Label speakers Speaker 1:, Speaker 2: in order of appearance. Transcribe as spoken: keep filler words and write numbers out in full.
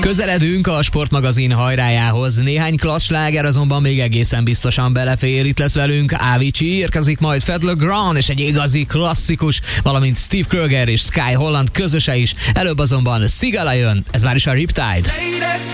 Speaker 1: Közeledünk a sportmagazin hajrájához. Néhány klassz sláger azonban még egészen biztosan belefér. Itt lesz velünk Avicii, érkezik majd Fedde Le Grand és egy igazi klasszikus, valamint Steve Kroeger és Sky Holland közöse is. Előbb azonban Sigala jön, ez már is a Riptide.